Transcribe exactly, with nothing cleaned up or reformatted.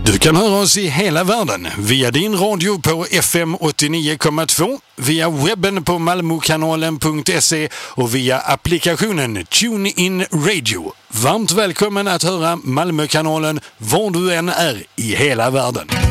Du kan höra oss i hela världen via din radio på F M åttionio komma två, via webben på malmokanalen punkt se och via applikationen TuneIn Radio. Varmt välkommen att höra Malmökanalen var du än är i hela världen.